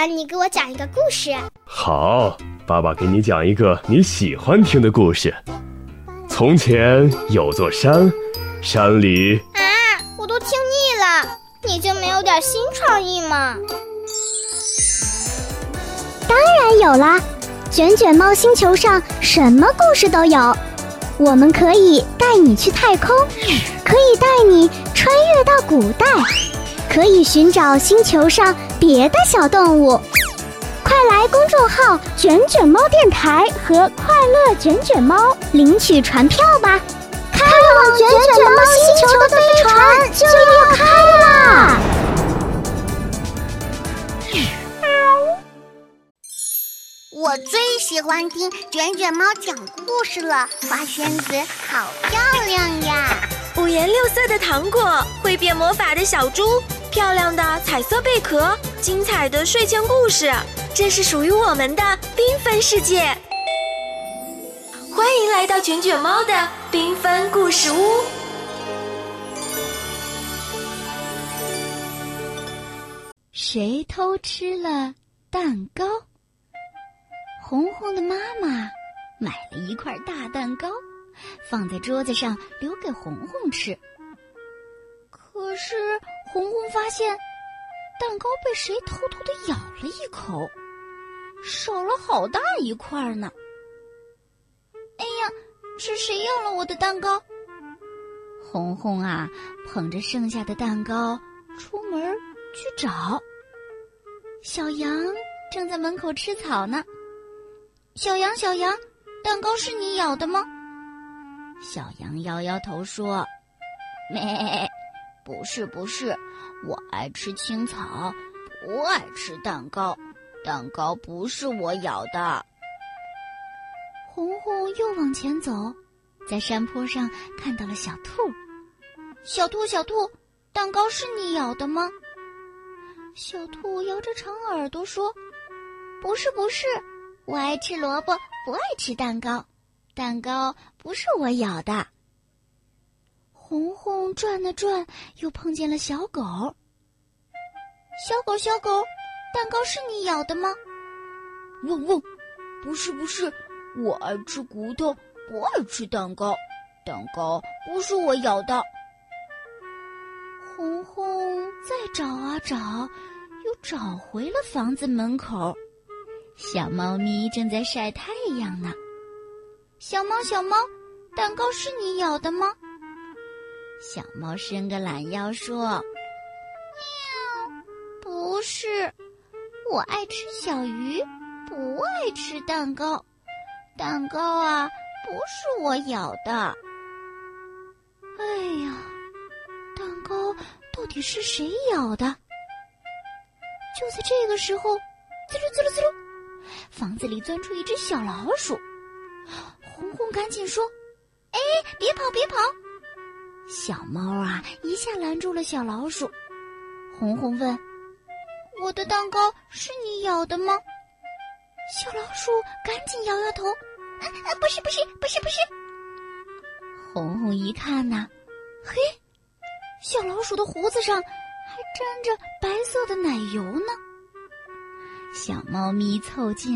爸，你给我讲一个故事。 好，爸爸给你讲一个你喜欢听的故事。从前有座山，山里…… 我都听腻了，你就没有点新创意吗？ 当然有啦，卷卷猫星球上什么故事都有。我们可以带你去太空，可以带你穿越到古代，可以寻找星球上别的小动物。快来公众号卷卷猫电台和快乐卷卷猫领取船票吧，开往卷卷猫星球的飞船就要开啦！ 我最喜欢听卷卷猫讲故事了，花仙子好漂亮呀！ 五颜六色的糖果，会变魔法的小猪，漂亮的彩色贝壳，精彩的睡前故事，这是属于我们的缤纷世界。欢迎来到卷卷猫的缤纷故事屋。 谁偷吃了蛋糕？红红的妈妈买了一块大蛋糕，放在桌子上留给红红吃。可是红红发现蛋糕被谁偷偷地咬了一口，少了好大一块呢。哎呀，是谁要了我的蛋糕？红红啊，捧着剩下的蛋糕出门去找。小羊正在门口吃草呢。小羊，小羊，蛋糕是你咬的吗？小羊摇摇头说：咩，不是，我爱吃青草，不爱吃蛋糕，蛋糕不是我咬的。红红又往前走，在山坡上看到了小兔。小兔，蛋糕是你咬的吗？小兔摇着长耳朵说：不是，我爱吃萝卜，不爱吃蛋糕，蛋糕不是我咬的。红红转了转，又碰见了小狗。小狗，蛋糕是你咬的吗？嗡嗡，不是，我爱吃骨头，不爱吃蛋糕，蛋糕不是我咬的。红红再找啊找，又找回了房子门口。小猫咪正在晒太阳呢。小猫，蛋糕是你咬的吗？小猫伸个懒腰说：喵，不是，我爱吃小鱼，不爱吃蛋糕，蛋糕啊，不是我咬的。哎呀，蛋糕到底是谁咬的？就在这个时候，滋噜，房子里钻出一只小老鼠。红红赶紧说：哎，别跑！小猫啊，一下拦住了小老鼠。红红问：我的蛋糕是你咬的吗？小老鼠赶紧摇摇头：不是。红红一看呐，嘿，小老鼠的胡子上还沾着白色的奶油呢。小猫咪凑近